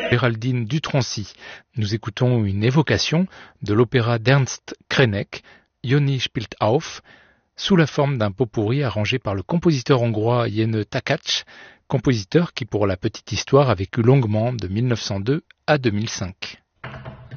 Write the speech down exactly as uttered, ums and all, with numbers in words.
Géraldine Dutroncy. Nous écoutons une évocation de l'opéra d'Ernst Krenek, Joni spielt auf, sous la forme d'un pot-pourri arrangé par le compositeur hongrois Jenő Takács, compositeur qui, pour la petite histoire, a vécu longuement de mille neuf cent deux à deux mille cinq.